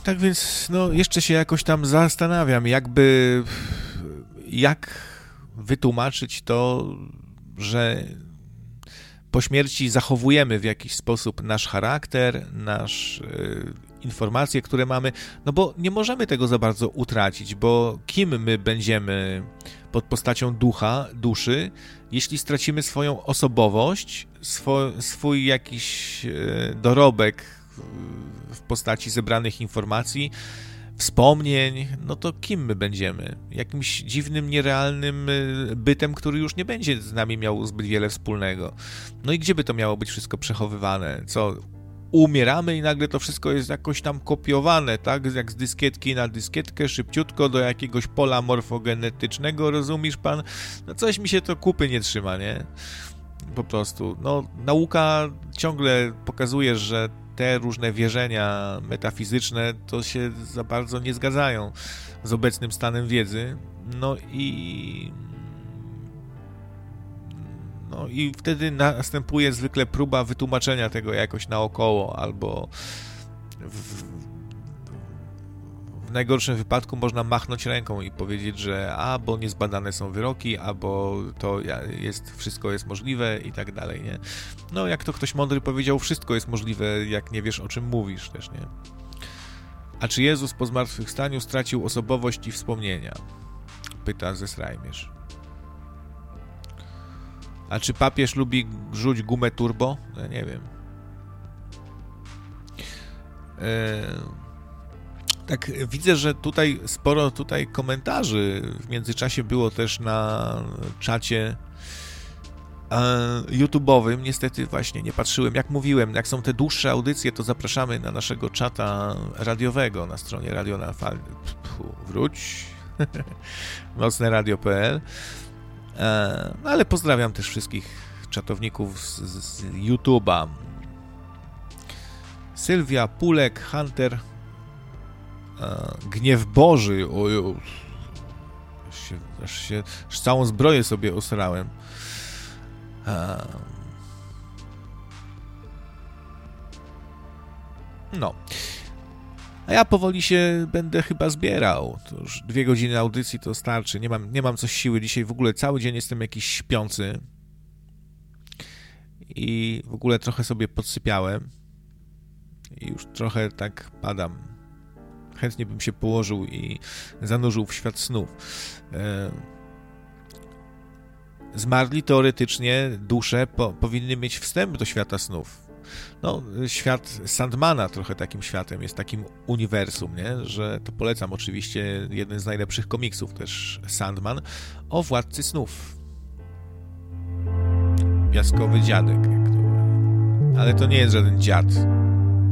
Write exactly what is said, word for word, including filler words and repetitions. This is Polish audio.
Tak więc, no, jeszcze się jakoś tam zastanawiam, jakby, jak wytłumaczyć to, że po śmierci zachowujemy w jakiś sposób nasz charakter, nasz y, informacje, które mamy, no bo nie możemy tego za bardzo utracić, bo kim my będziemy pod postacią ducha, duszy, jeśli stracimy swoją osobowość, swo, swój jakiś y, dorobek w postaci zebranych informacji, wspomnień, no to kim my będziemy? Jakimś dziwnym, nierealnym bytem, który już nie będzie z nami miał zbyt wiele wspólnego. No i gdzie by to miało być wszystko przechowywane? Co, umieramy i nagle to wszystko jest jakoś tam kopiowane, tak? Jak z dyskietki na dyskietkę, szybciutko do jakiegoś pola morfogenetycznego, rozumiesz pan? No coś mi się to kupy nie trzyma, nie? Po prostu. No, nauka ciągle pokazuje, że te różne wierzenia metafizyczne to się za bardzo nie zgadzają z obecnym stanem wiedzy. No i no i wtedy następuje zwykle próba wytłumaczenia tego jakoś naokoło, albo w, w najgorszym wypadku można machnąć ręką i powiedzieć, że a, bo niezbadane są wyroki, albo to jest, wszystko jest możliwe i tak dalej, nie? No, jak to ktoś mądry powiedział, wszystko jest możliwe, jak nie wiesz, o czym mówisz też, nie? A czy Jezus po zmartwychwstaniu stracił osobowość i wspomnienia? Pyta Zesrajmierz. A czy papież lubi rzuć gumę turbo? Ja nie wiem. Eee... Tak, widzę, że tutaj sporo tutaj komentarzy w międzyczasie było też na czacie e, YouTube'owym. Niestety właśnie nie patrzyłem. Jak mówiłem, jak są te dłuższe audycje, to zapraszamy na naszego czata radiowego na stronie radio na fali. Wróć. nocne radio kropka p l. E, ale pozdrawiam też wszystkich czatowników z, z YouTube'a. Sylwia, Pulek, Hunter, Gniew Boży, ojo, aż się, aż się aż całą zbroję sobie osrałem. No. A ja powoli się będę chyba zbierał. To już dwie godziny audycji to starczy. Nie mam, nie mam coś siły dzisiaj. W ogóle cały dzień jestem jakiś śpiący. I w ogóle trochę sobie podsypiałem. I już trochę tak padam. Chętnie bym się położył i zanurzył w świat snów. Zmarli teoretycznie dusze po, powinny mieć wstęp do świata snów. No, świat Sandmana trochę takim światem jest, takim uniwersum, nie? Że to polecam oczywiście, jeden z najlepszych komiksów też, Sandman, o Władcy Snów. Piaskowy dziadek. Jak to... Ale to nie jest żaden dziad.